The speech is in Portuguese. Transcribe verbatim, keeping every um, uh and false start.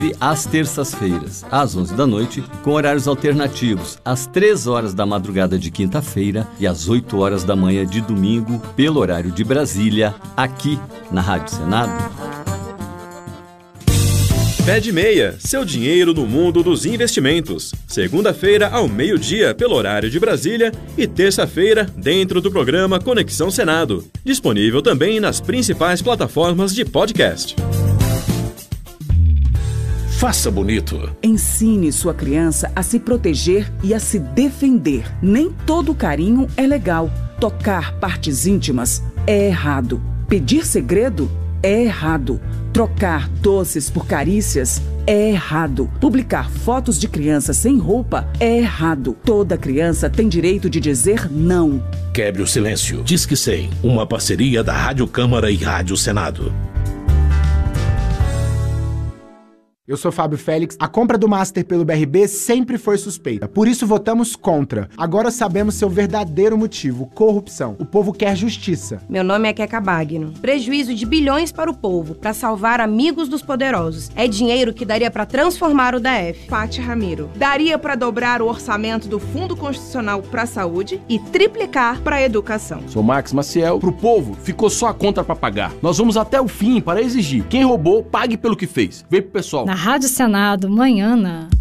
Às terças-feiras, às onze da noite, com horários alternativos, às três horas da madrugada de quinta-feira e às oito horas da manhã de domingo, pelo horário de Brasília, aqui na Rádio Senado. Pé de Meia, seu dinheiro no mundo dos investimentos. Segunda-feira ao meio-dia, pelo horário de Brasília, e terça-feira, dentro do programa Conexão Senado. Disponível também nas principais plataformas de podcast. Faça bonito. Ensine sua criança a se proteger e a se defender. Nem todo carinho é legal. Tocar partes íntimas é errado. Pedir segredo é errado. Trocar doces por carícias é errado. Publicar fotos de criança sem roupa é errado. Toda criança tem direito de dizer não. Quebre o silêncio. Disque cem, uma parceria da Rádio Câmara e Rádio Senado. Eu sou Fábio Félix. A compra do Master pelo B R B sempre foi suspeita. Por isso votamos contra. Agora sabemos seu verdadeiro motivo: corrupção. O povo quer justiça. Meu nome é Queca Bagno. Prejuízo de bilhões para o povo, para salvar amigos dos poderosos. É dinheiro que daria para transformar o D F. Fati Ramiro. Daria para dobrar o orçamento do Fundo Constitucional para a Saúde e triplicar para a educação. Sou Max Maciel. Pro povo, ficou só a conta para pagar. Nós vamos até o fim para exigir. Quem roubou, pague pelo que fez. Vem pro pessoal. Na Rádio Senado, manhã.